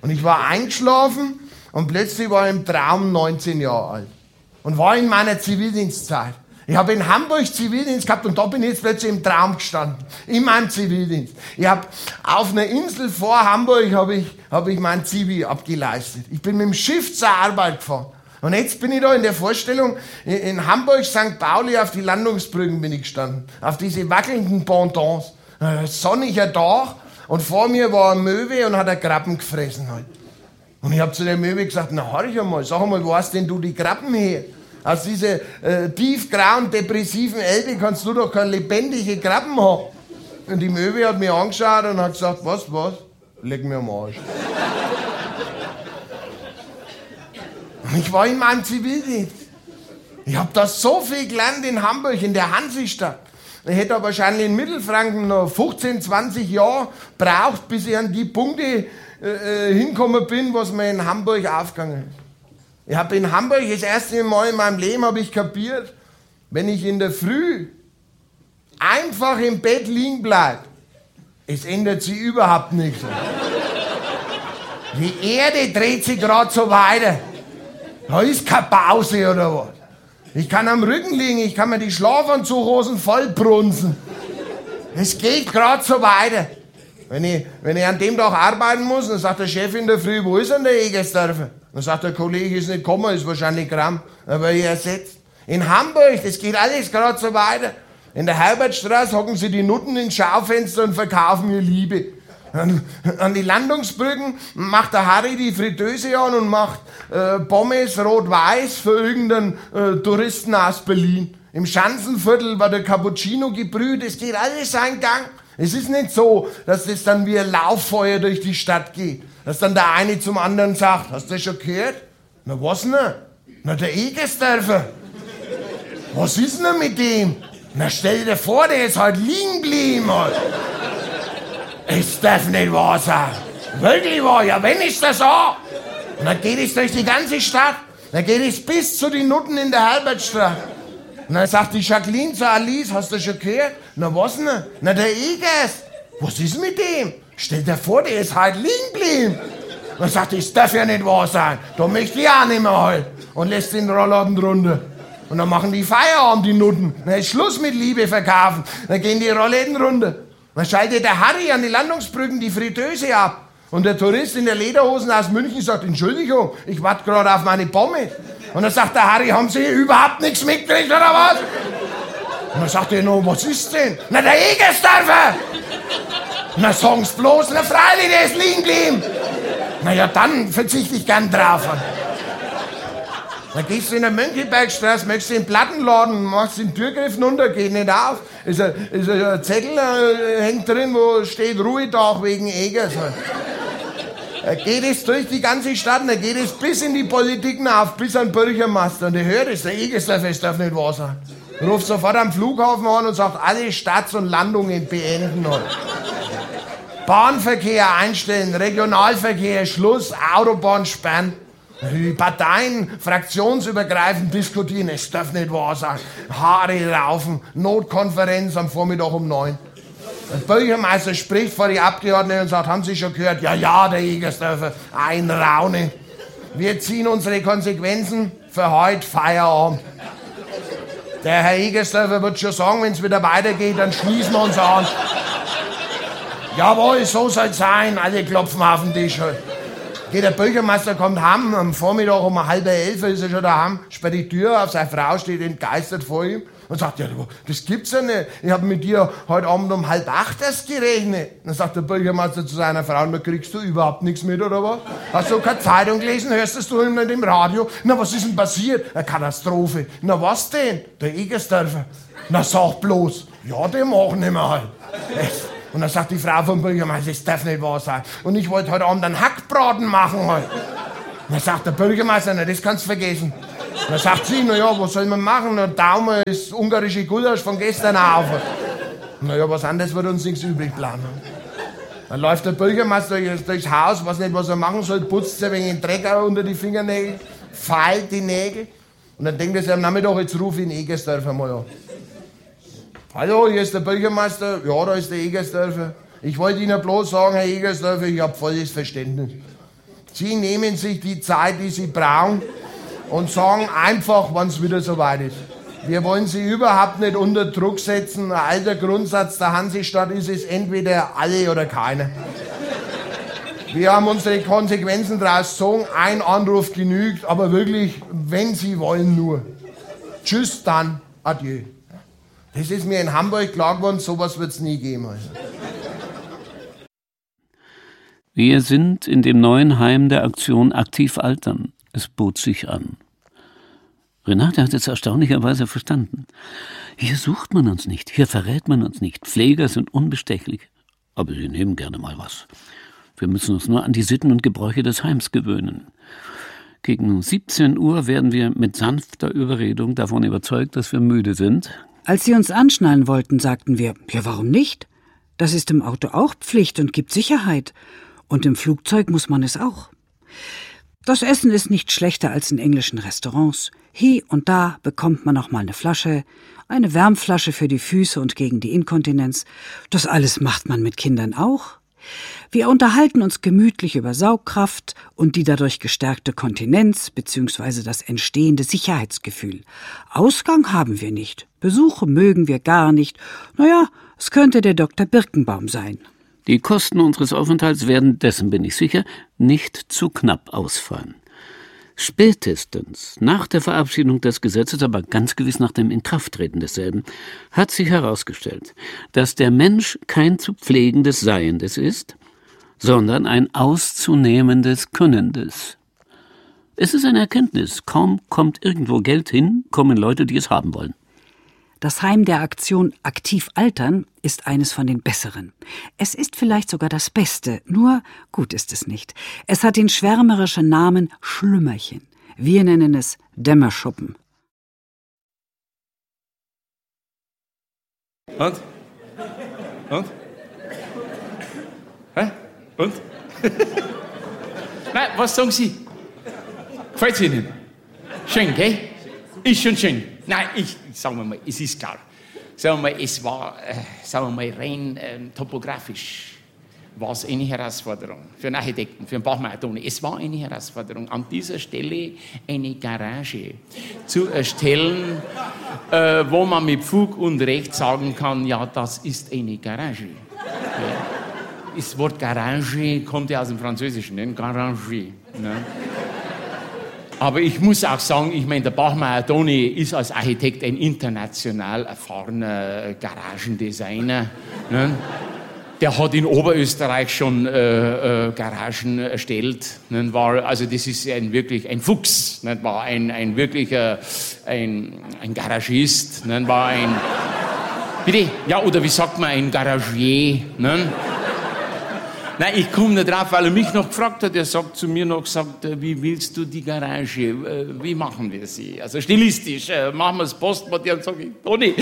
Und ich war eingeschlafen und plötzlich war ich im Traum 19 Jahre alt. Und war in meiner Zivildienstzeit. Ich habe in Hamburg Zivildienst gehabt und da bin ich jetzt plötzlich im Traum gestanden. In meinem Zivildienst. Ich habe auf einer Insel vor Hamburg habe ich mein Zivi abgeleistet. Ich bin mit dem Schiff zur Arbeit gefahren. Und jetzt bin ich da in der Vorstellung, in Hamburg, St. Pauli, auf die Landungsbrücken bin ich gestanden. Auf diese wackelnden Pontons. Sonniger Tag und vor mir war ein Möwe und hat einen Krabben gefressen halt. Und ich habe zu der Möwe gesagt, na horch einmal, sag einmal, wo hast denn du die Krabben her? Aus dieser tiefgrauen, depressiven Elbe kannst du doch keine lebendige Krabben haben. Und die Möwe hat mich angeschaut und hat gesagt, was? Leck mir am Arsch. Und ich war in meinem Zivildienst. Ich habe da so viel gelernt in Hamburg, in der Hansestadt. Ich hätte wahrscheinlich in Mittelfranken noch 15, 20 Jahre braucht, bis ich an die Punkte hingekommen bin, was mir in Hamburg aufgegangen ist. Ich habe in Hamburg das erste Mal in meinem Leben habe ich kapiert, wenn ich in der Früh einfach im Bett liegen bleibe, es ändert sich überhaupt nichts. Die Erde dreht sich gerade so weiter. Da ist keine Pause oder was. Ich kann am Rücken liegen, ich kann mir die Schlafanzughosen vollbrunzen. Es geht gerade so weiter. Wenn ich an dem Tag arbeiten muss, dann sagt der Chef in der Früh, wo ist denn der Egersdorfer? Dann sagt der Kollege, ist nicht gekommen, ist wahrscheinlich krank, aber ich ersetzt. In Hamburg, das geht alles gerade so weiter. In der Herbertstraße hocken sie die Nutten ins Schaufenster und verkaufen ihr Liebe. An die Landungsbrücken macht der Harry die Fritteuse an und macht Pommes rot-weiß für irgendeinen Touristen aus Berlin. Im Schanzenviertel war der Cappuccino gebrüht, es geht alles seinen Gang. Es ist nicht so, dass das dann wie ein Lauffeuer durch die Stadt geht. Dass dann der eine zum anderen sagt, hast du das schon gehört? Na was denn? Na der Egersdorfer. Was ist denn mit dem? Na stell dir vor, der ist halt liegen geblieben. Es darf nicht wahr sein. Wirklich wahr, ja wenn ist das so. Und dann geht es durch die ganze Stadt. Dann geht es bis zu den Nutten in der Herbertstraße. Und dann sagt die Jacqueline zu Alice, hast du schon gehört? Na was denn? Na der Egers. Was ist mit dem? Stell dir vor, der ist halt liegen geblieben. Dann sagt das darf ja nicht wahr sein. Da möchte ich auch nicht mehr halt. Und lässt den Rollladen runter. Und dann machen die Feierabend, die Nutten. Dann ist Schluss mit Liebe verkaufen. Dann gehen die Rollläden runter. Dann schaltet der Harry an die Landungsbrücken die Fritteuse ab. Und der Tourist in der Lederhosen aus München sagt, Entschuldigung, ich warte gerade auf meine Pommes. Und dann sagt der Harry, haben Sie überhaupt nichts mitgekriegt oder was? Und dann sagt er noch, was ist denn? Na, der Egersdorfer! Na, sagen's bloß, na freilich, der ist liegen geblieben. Na ja, dann verzichte ich gern drauf. Dann gehst du in der Mönckebergstraße, möchtest du in den Plattenladen, machst den Türgriff runter, geht nicht auf. Ist ein Zettel, hängt drin, wo steht Ruhetag wegen Egers. Da geht es durch die ganze Stadt, da geht es bis in die Politik auf, bis an den Bürgermeister. Und der hört es, der Egersdorfer, es darf nicht wahr sein. Ruft sofort am Flughafen an und sagt, alle Starts und Landungen beenden. Bahnverkehr einstellen, Regionalverkehr, Schluss, Autobahn sperren. Die Parteien fraktionsübergreifend diskutieren, es darf nicht wahr sein. Haare raufen, Notkonferenz am Vormittag um 9. Der Bürgermeister spricht vor die Abgeordneten und sagt, haben Sie schon gehört? Ja, der Egersdorfer, ein Raunen. Wir ziehen unsere Konsequenzen für heute Feierabend. Der Herr Egersdorfer wird schon sagen, wenn es wieder weitergeht, dann schließen wir uns an. Jawohl, so soll's sein, alle klopfen auf den Tisch. Geht der Bürgermeister, kommt heim, am Vormittag um 10:30 ist er schon daheim, sperrt die Tür auf, seine Frau steht entgeistert vor ihm und sagt, ja, das gibt's ja nicht, ich habe mit dir heute Abend um 7:30 erst gerechnet. Dann sagt der Bürgermeister zu seiner Frau, da kriegst du überhaupt nichts mit, oder was? Hast du keine Zeitung gelesen, hörst du nicht im Radio? Na, was ist denn passiert? Eine Katastrophe. Na, was denn? Der Egersdorfer. Na, sag bloß. Ja, den machen nicht mehr halt. Und dann sagt die Frau vom Bürgermeister, das darf nicht wahr sein. Und ich wollte heute Abend einen Hackbraten machen halt. Und dann sagt der Bürgermeister, na, das kannst du vergessen. Und dann sagt sie, na ja, was soll man machen? Der Daumen ist ungarische Gulasch von gestern auf. Na ja, was anderes wird uns nichts übrig bleiben. Dann läuft der Bürgermeister durchs Haus, weiß nicht, was er machen soll, putzt sich ein wenig den Dreck unter die Fingernägel, feilt die Nägel. Und dann denkt er sich am Nachmittag, jetzt ruf ich den Egersdorfer mal an. Hallo, hier ist der Bürgermeister. Ja, da ist der Egersdorfer. Ich wollte Ihnen bloß sagen, Herr Egersdorfer, ich habe volles Verständnis. Sie nehmen sich die Zeit, die Sie brauchen und sagen einfach, wann es wieder soweit ist. Wir wollen Sie überhaupt nicht unter Druck setzen. Ein alter Grundsatz der Hansestadt ist es entweder alle oder keiner. Wir haben unsere Konsequenzen daraus gezogen. Ein Anruf genügt, aber wirklich, wenn Sie wollen, nur. Tschüss, dann adieu. Das ist mir in Hamburg klar geworden, sowas wird es nie geben. Also. Wir sind in dem neuen Heim der Aktion Aktiv Altern. Es bot sich an. Renate hat es erstaunlicherweise verstanden. Hier sucht man uns nicht, hier verrät man uns nicht. Pfleger sind unbestechlich, aber sie nehmen gerne mal was. Wir müssen uns nur an die Sitten und Gebräuche des Heims gewöhnen. Gegen 17 Uhr werden wir mit sanfter Überredung davon überzeugt, dass wir müde sind. Als sie uns anschnallen wollten, sagten wir, ja, warum nicht? Das ist im Auto auch Pflicht und gibt Sicherheit. Und im Flugzeug muss man es auch. Das Essen ist nicht schlechter als in englischen Restaurants. Hier und da bekommt man noch mal eine Wärmflasche für die Füße und gegen die Inkontinenz. Das alles macht man mit Kindern auch. Wir unterhalten uns gemütlich über Saugkraft und die dadurch gestärkte Kontinenz bzw. das entstehende Sicherheitsgefühl. Ausgang haben wir nicht. Besuche mögen wir gar nicht. Naja, es könnte der Dr. Birkenbaum sein. Die Kosten unseres Aufenthalts werden, dessen bin ich sicher, nicht zu knapp ausfallen. Spätestens nach der Verabschiedung des Gesetzes, aber ganz gewiss nach dem Inkrafttreten desselben, hat sich herausgestellt, dass der Mensch kein zu pflegendes Seiendes ist, sondern ein auszunehmendes Könnendes. Es ist eine Erkenntnis. Kaum kommt irgendwo Geld hin, kommen Leute, die es haben wollen. Das Heim der Aktion Aktiv Altern ist eines von den besseren. Es ist vielleicht sogar das Beste, nur gut ist es nicht. Es hat den schwärmerischen Namen Schlümmerchen. Wir nennen es Dämmerschuppen. Und? Hä? Und? Nein, was sagen Sie? Gefällt es Ihnen? Schön, gell? Ist schon schön. Nein, sagen wir mal, es ist klar. Sagen wir mal, es war, rein topografisch war es eine Herausforderung für einen Architekten, für einen Bachmeier Toni. Es war eine Herausforderung, an dieser Stelle eine Garage zu erstellen, wo man mit Fug und Recht sagen kann, ja, das ist eine Garage. Ja. Das Wort Garage kommt ja aus dem Französischen, ne? Garage. Ne? Aber ich muss auch sagen, ich meine, der Bachmeier Toni ist als Architekt ein international erfahrener Garagendesigner. Ne? Der hat in Oberösterreich schon Garagen erstellt. Ne? Also das ist wirklich ein Fuchs. Ne? War ein wirklicher Garagist. Ne? War ein bitte? Ja, oder wie sagt man, ein Garagier. Ne? Nein, ich komme nicht drauf, weil er mich noch gefragt hat. Er sagt zu mir noch gesagt, wie willst du die Garage? Wie machen wir sie? Also stilistisch, machen wir das Postmodell und sage ich, Toni,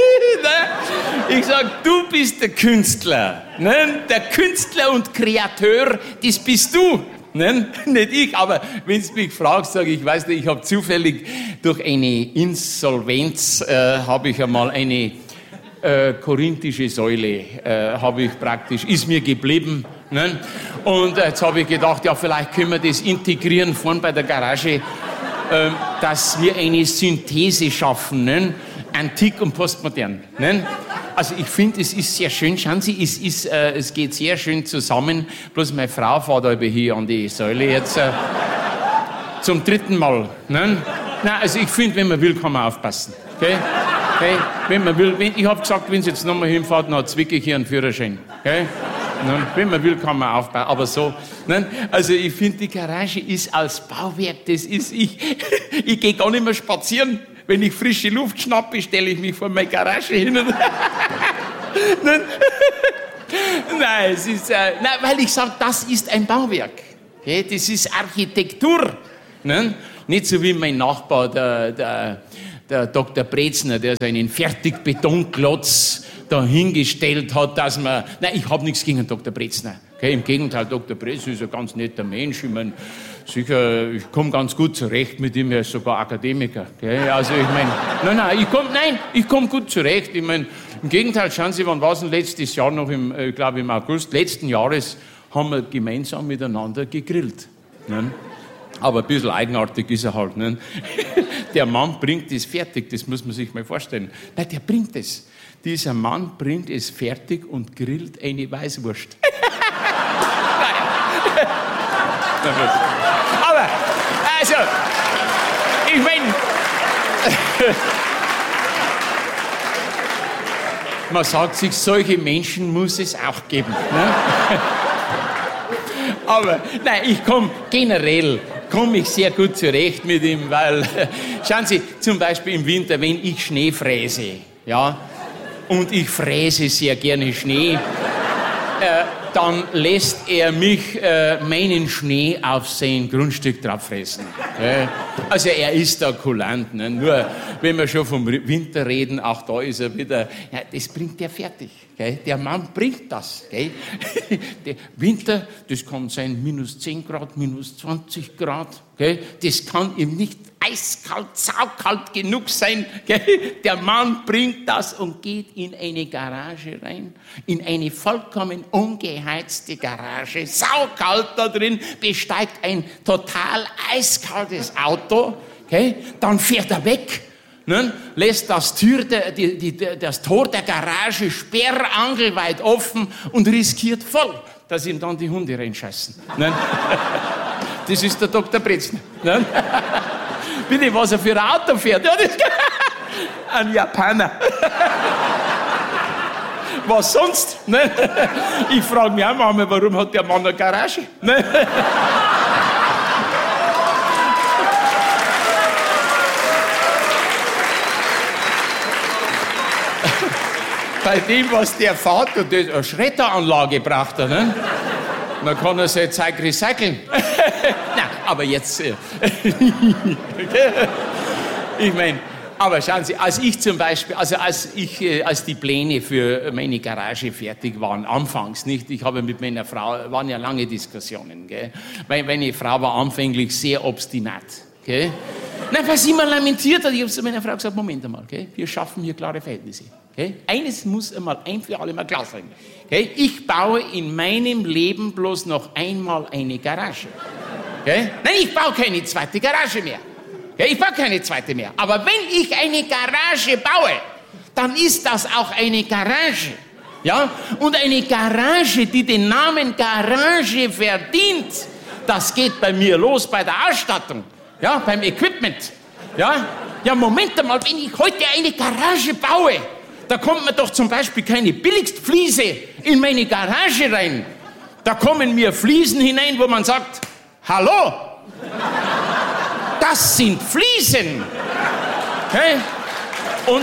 ich sage, du bist der Künstler. Ne? Der Künstler und Kreateur, das bist du. Ne? Nicht ich, aber wenn du mich fragst, sage ich, weiß nicht, ich habe zufällig durch eine Insolvenz, habe ich einmal eine korinthische Säule, habe ich praktisch, ist mir geblieben. Ne? Und jetzt habe ich gedacht, ja, vielleicht können wir das integrieren vorn bei der Garage, dass wir eine Synthese schaffen, ne? Antik und postmodern. Ne? Also ich finde, es ist sehr schön, schauen Sie, es geht sehr schön zusammen, bloß meine Frau fährt aber hier an die Säule jetzt zum 3. Mal. Ne? Nein, also ich finde, wenn man will, kann man aufpassen. Okay? Okay? Wenn man will, ich habe gesagt, wenn Sie jetzt nochmal hinfahrt, dann zwicke ich hier einen Führerschein. Okay? Wenn man will, kann man aufbauen, aber so. Also ich finde, die Garage ist als Bauwerk, das ist, ich gehe gar nicht mehr spazieren. Wenn ich frische Luft schnappe, stelle ich mich vor meine Garage hin. Nein, es ist, weil ich sage, das ist ein Bauwerk. Okay? Das ist Architektur. Nicht so wie mein Nachbar, der Dr. Brezner, der seinen Fertigbetonklotz dahingestellt hat, dass man... Nein, ich habe nichts gegen Dr. Brezner. Okay, im Gegenteil, Dr. Brezner ist ein ganz netter Mensch. Ich meine, sicher, ich komme ganz gut zurecht mit ihm, er ist sogar Akademiker. Okay? Also ich meine, ich komme gut zurecht. Ich meine, im Gegenteil, schauen Sie, wann war es denn letztes Jahr noch, ich glaube im August letzten Jahres, haben wir gemeinsam miteinander gegrillt. Ne? Aber ein bisschen eigenartig ist er halt. Ne? Der Mann bringt es fertig, das muss man sich mal vorstellen. Nein, der bringt es. Dieser Mann bringt es fertig und grillt eine Weißwurst. Aber, also, ich meine, man sagt sich, solche Menschen muss es auch geben. Ne? Aber, nein, ich komme ich sehr gut zurecht mit ihm, weil, schauen Sie, zum Beispiel im Winter, wenn ich Schnee fräse, ja, und ich fräse sehr gerne Schnee, dann lässt er mich meinen Schnee auf sein Grundstück drauf fressen. Also er ist da kulant. Ne? Nur, wenn wir schon vom Winter reden, auch da ist er wieder, ja, das bringt er fertig. Gell? Der Mann bringt das. Gell? Der Winter, das kann sein minus 10 Grad, minus 20 Grad. Gell? Das kann ihm nicht eiskalt, saukalt genug sein. Gell? Der Mann bringt das und geht in eine Garage rein, in eine vollkommen ungeheizte Garage, saukalt da drin, besteigt ein total eiskaltes Auto, gell? Dann fährt er weg, ne? Lässt das Tor der Garage sperrangelweit offen und riskiert voll, dass ihm dann die Hunde reinscheißen. Ne? Das ist der Dr. Brezner. Ne? Bitte, was er für ein Auto fährt. Ja, das ein Japaner. Was sonst? Ne? Ich frage mich auch manchmal, warum hat der Mann eine Garage? Ne? Bei dem, was der fährt, eine Schredderanlage braucht er. Ne? Dann kann er sein Zeug recyceln. Na, aber jetzt... Ich meine, aber schauen Sie, als ich zum Beispiel, als die Pläne für meine Garage fertig waren, anfangs nicht, ich habe mit meiner Frau, waren ja lange Diskussionen, gell? Weil meine Frau war anfänglich sehr obstinat, gell? Nein, was sie immer lamentiert hat, ich habe zu meiner Frau gesagt, Moment einmal, gell? Wir schaffen hier klare Verhältnisse. Okay? Eines muss einmal ein für alle Mal klar sein. Okay? Ich baue in meinem Leben bloß noch einmal eine Garage. Okay? Nein, ich baue keine zweite Garage mehr. Okay? Ich baue keine zweite mehr. Aber wenn ich eine Garage baue, dann ist das auch eine Garage. Ja? Und eine Garage, die den Namen Garage verdient, das geht bei mir los bei der Ausstattung, ja? Beim Equipment. Ja? Ja, Moment einmal, wenn ich heute eine Garage baue, da kommt mir doch zum Beispiel keine Billigfliese in meine Garage rein. Da kommen mir Fliesen hinein, wo man sagt, hallo, das sind Fliesen. Okay? Und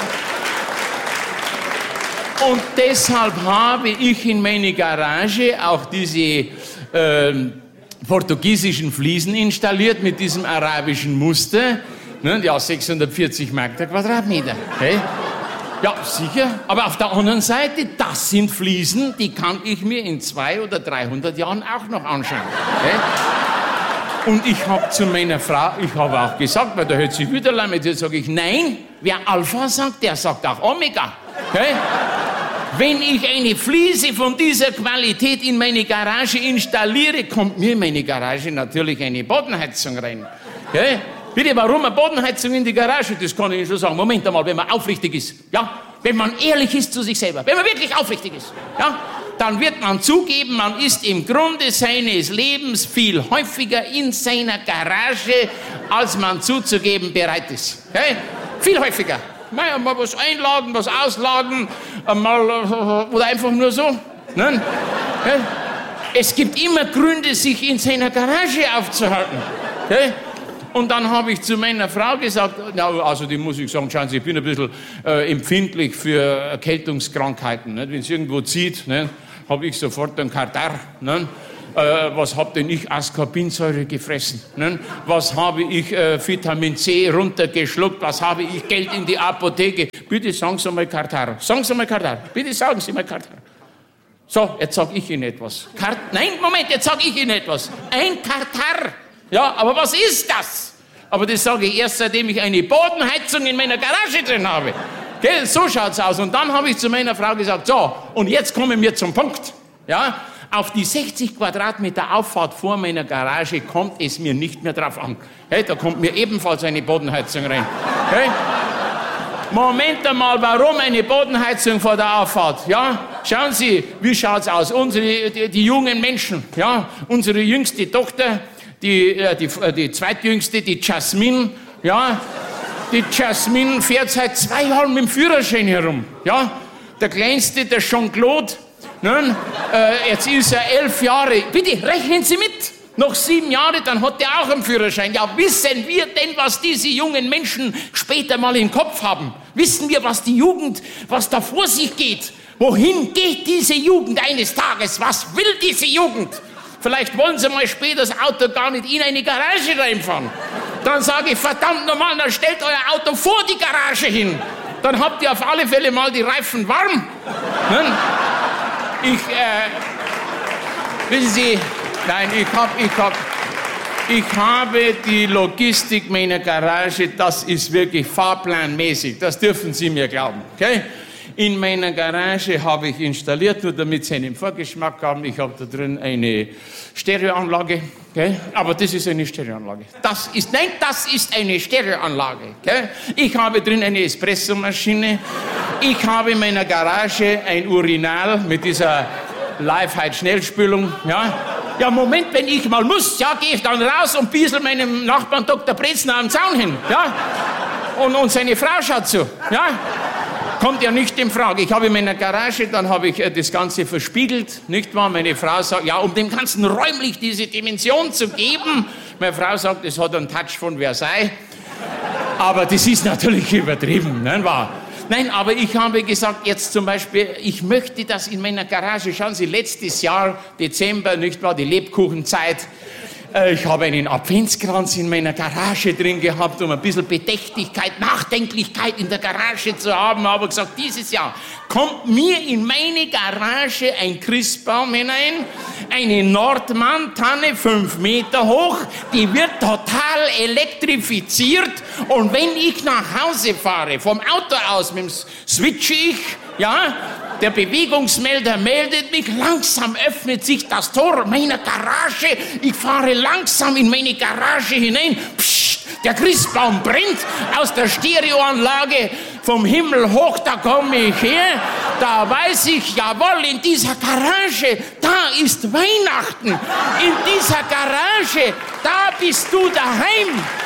deshalb habe ich in meine Garage auch diese portugiesischen Fliesen installiert mit diesem arabischen Muster. Ne, ja, 640 Mark der Quadratmeter. Okay? Ja, sicher. Aber auf der anderen Seite, das sind Fliesen, die kann ich mir in 200 oder 300 Jahren auch noch anschauen. Okay? Und ich habe zu meiner Frau, ich habe auch gesagt, weil da hört sich wieder damit, jetzt sage ich, nein, wer Alpha sagt, der sagt auch Omega. Okay? Wenn ich eine Fliese von dieser Qualität in meine Garage installiere, kommt mir in meine Garage natürlich eine Bodenheizung rein. Okay? Bitte, warum eine Bodenheizung in die Garage? Das kann ich Ihnen schon sagen. Moment einmal, wenn man aufrichtig ist, ja, wenn man ehrlich ist zu sich selber, wenn man wirklich aufrichtig ist, ja, dann wird man zugeben, man ist im Grunde seines Lebens viel häufiger in seiner Garage, als man zuzugeben bereit ist. Okay? Viel häufiger. Mal was einladen, was ausladen, mal, oder einfach nur so. Nein? Okay? Es gibt immer Gründe, sich in seiner Garage aufzuhalten. Okay? Und dann habe ich zu meiner Frau gesagt, ja, also die muss ich sagen, schauen Sie, ich bin ein bisschen empfindlich für Erkältungskrankheiten. Nicht? Wenn es irgendwo zieht, habe ich sofort einen Katar. Nicht? Was habe denn ich Ascorbinsäure gefressen? Nicht? Was habe ich Vitamin C runtergeschluckt? Was habe ich Geld in die Apotheke? Bitte sagen Sie mal Katar. Sagen Sie mal Katar. Bitte sagen Sie mal Katar. So, jetzt sage ich Ihnen etwas. Nein, Moment, jetzt sage ich Ihnen etwas. Ein Katar. Ja, aber was ist das? Aber das sage ich erst, seitdem ich eine Bodenheizung in meiner Garage drin habe. Okay, so schaut's aus. Und dann habe ich zu meiner Frau gesagt, so, und jetzt kommen wir zum Punkt. Ja, auf die 60 Quadratmeter Auffahrt vor meiner Garage kommt es mir nicht mehr drauf an. Hey, da kommt mir ebenfalls eine Bodenheizung rein. Hey? Moment einmal, warum eine Bodenheizung vor der Auffahrt? Ja, schauen Sie, wie schaut's aus? Die jungen Menschen, ja, unsere jüngste Tochter, die zweitjüngste, die Jasmine, ja, die Jasmine fährt seit 2 Jahren mit dem Führerschein herum, ja. Der Kleinste, der Jean-Claude, ne? Jetzt ist er 11 Jahre. Bitte, rechnen Sie mit. Noch 7 Jahre, dann hat er auch einen Führerschein. Ja, wissen wir denn, was diese jungen Menschen später mal im Kopf haben? Wissen wir, was die Jugend, was da vor sich geht? Wohin geht diese Jugend eines Tages? Was will diese Jugend? Vielleicht wollen sie mal später das Auto gar nicht in eine Garage reinfahren. Dann sage ich, verdammt nochmal, dann stellt euer Auto vor die Garage hin. Dann habt ihr auf alle Fälle mal die Reifen warm. Wissen Sie, nein, ich habe die Logistik meiner Garage, das ist wirklich fahrplanmäßig, das dürfen Sie mir glauben, okay? In meiner Garage habe ich installiert, nur damit Sie einen Vorgeschmack haben, ich habe da drin eine Stereoanlage, okay? Aber das ist eine Stereoanlage. Das ist eine Stereoanlage, okay? Ich habe drin eine Espressomaschine, ich habe in meiner Garage ein Urinal mit dieser Live-Heit-Schnellspülung, ja? Ja, Moment, wenn ich mal muss, ja, gehe ich dann raus und biesel meinem Nachbarn Dr. Brezner am Zaun hin, ja? Und seine Frau schaut zu, ja? Kommt ja nicht in Frage. Ich habe in meiner Garage, dann habe ich das Ganze verspiegelt, nicht wahr? Meine Frau sagt, ja, um dem Ganzen räumlich diese Dimension zu geben. Meine Frau sagt, es hat einen Touch von Versailles. Aber das ist natürlich übertrieben, nicht wahr? Nein, aber ich habe gesagt, jetzt zum Beispiel, ich möchte das in meiner Garage, schauen Sie, letztes Jahr, Dezember, nicht wahr, die Lebkuchenzeit, ich habe einen Adventskranz in meiner Garage drin gehabt, um ein bisschen Bedächtigkeit, Nachdenklichkeit in der Garage zu haben. Aber gesagt, dieses Jahr kommt mir in meine Garage ein Christbaum hinein, eine Nordmann-Tanne 5 Meter hoch, die wird total elektrifiziert. Und wenn ich nach Hause fahre, vom Auto aus, switche ich, ja, der Bewegungsmelder meldet mich, langsam öffnet sich das Tor meiner Garage, ich fahre langsam in meine Garage hinein, pssst, der Christbaum brennt aus der Stereoanlage vom Himmel hoch, da komme ich her, da weiß ich, jawohl, in dieser Garage, da ist Weihnachten, in dieser Garage, da bist du daheim.